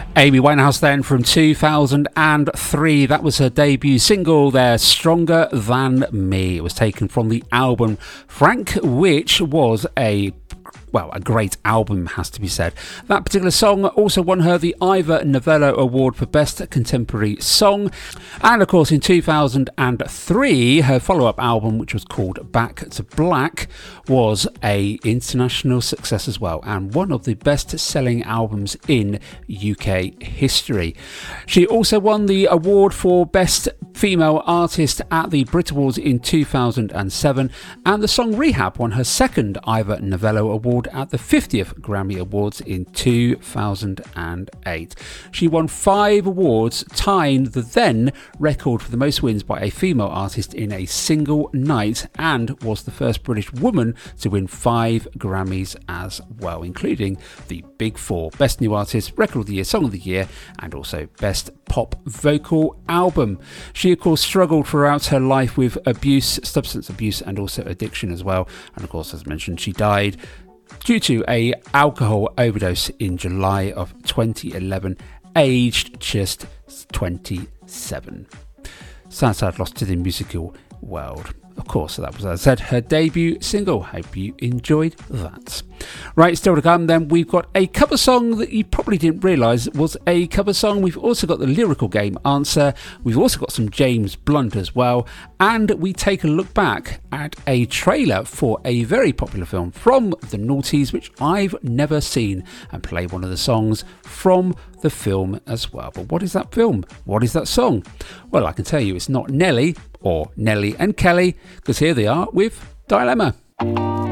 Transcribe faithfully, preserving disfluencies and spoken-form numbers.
Amy Winehouse then from two thousand three. That was her debut single there, Stronger Than Me. It was taken from the album Frank, which was a well, a great album, has to be said. That particular song also won her the Ivor Novello Award for Best Contemporary Song. And of course, in two thousand three, her follow-up album, which was called Back to Black, was a international success as well, and one of the best-selling albums in U K history. She also won the award for Best Female Artist at the Brit Awards in two thousand seven, and the song Rehab won her second Ivor Novello Award at the fiftieth Grammy Awards in two thousand eight. She won five awards, tying the then record for the most wins by a female artist in a single night, and was the first British woman to win five Grammys as well, including the Big Four: Best New Artist, Record of the Year, Song of the Year, and also Best Pop Vocal Album. She, of course, struggled throughout her life with abuse, substance abuse, and also addiction as well. And of course, as mentioned, she died due to a alcohol overdose in July of twenty eleven, aged just twenty-seven. Sad, sad loss to the musical world. Of course, that was, as I said, her debut single. Hope you enjoyed that. Right, still to come then, we've got a cover song that you probably didn't realise was a cover song. We've also got the lyrical game answer. We've also got some James Blunt as well. And we take a look back at a trailer for a very popular film from the noughties, which I've never seen, and play one of the songs from the film as well. But what is that film? What is that song? Well, I can tell you it's not Nelly or Nelly and Kelly, because here they are with Dilemma.